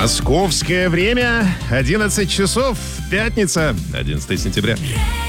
Московское время 11 часов, пятница, 11 сентября.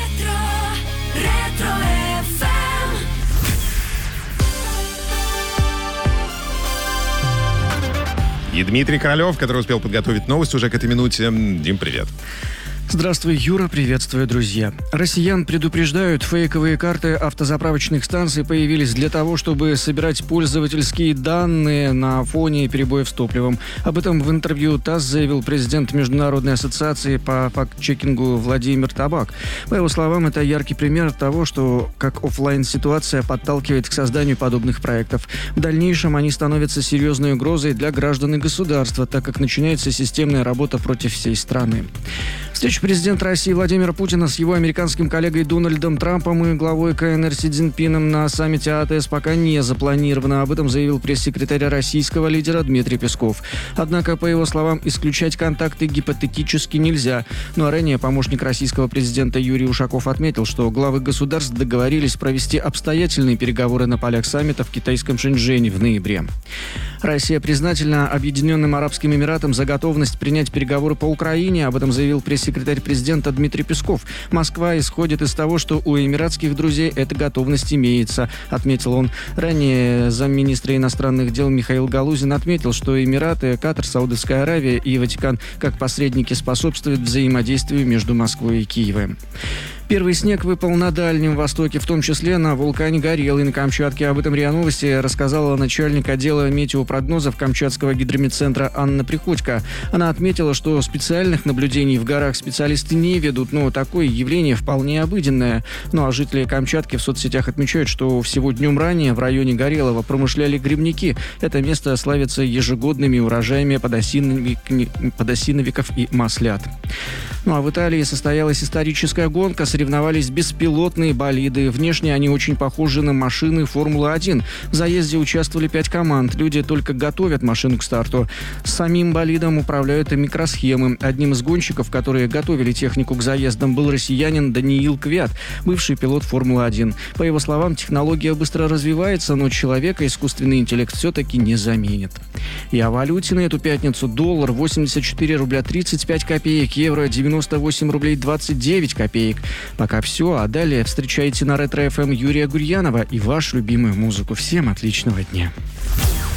И Дмитрий Королёв, который успел подготовить новость уже к этой минуте. Дим, привет. Здравствуй, Юра, приветствую, друзья. Россиян предупреждают, фейковые карты автозаправочных станций появились для того, чтобы собирать пользовательские данные на фоне перебоев с топливом. Об этом в интервью ТАСС заявил президент Международной ассоциации по факт-чекингу Владимир Табак. По его словам, это яркий пример того, что как офлайн-ситуация подталкивает к созданию подобных проектов. В дальнейшем они становятся серьезной угрозой для граждан и государства, так как начинается системная работа против всей страны. Встреча президента России Владимира Путина с его американским коллегой Дональдом Трампом и главой КНР Си Цзиньпином на саммите АТС пока не запланировано. Об этом заявил пресс-секретарь российского лидера Дмитрий Песков. Однако, по его словам, исключать контакты гипотетически нельзя. Ну а ранее помощник российского президента Юрий Ушаков отметил, что главы государств договорились провести обстоятельные переговоры на полях саммита в китайском Шэньчжэне в ноябре. Россия признательна Объединенным Арабским Эмиратам за готовность принять переговоры по Украине. Об этом заявил пресс-секретарь президента Дмитрий Песков. Москва исходит из того, что у эмиратских друзей эта готовность имеется, отметил он. Ранее замминистра иностранных дел Михаил Галузин отметил, что Эмираты, Катар, Саудовская Аравия и Ватикан как посредники способствуют взаимодействию между Москвой и Киевом. Первый снег выпал на Дальнем Востоке, в том числе на вулкане Горелый на Камчатке. Об этом РИА Новости рассказала начальник отдела метеопрогнозов Камчатского гидрометцентра Анна Приходько. Она отметила, что специальных наблюдений в горах специалисты не ведут, но такое явление вполне обыденное. Ну а жители Камчатки в соцсетях отмечают, что всего днем ранее в районе Горелого промышляли грибники. Это место славится ежегодными урожаями подосиновиков и маслят. Ну а в Италии состоялась историческая гонка. Соревновались беспилотные болиды. Внешне они очень похожи на машины Формулы-1. В заезде участвовали 5 команд. Люди только готовят машину к старту. Самим болидом управляют и микросхемы. Одним из гонщиков, которые готовили технику к заездам, был россиянин Даниил Квят, бывший пилот Формулы-1. По его словам, технология быстро развивается, но человека искусственный интеллект все-таки не заменит. И о валюте на эту пятницу: доллар 84 рубля 35 копеек, евро 98 рублей 29 копеек. Пока все, а далее встречайте на Ретро-ФМ Юрия Гурьянова и вашу любимую музыку. Всем отличного дня.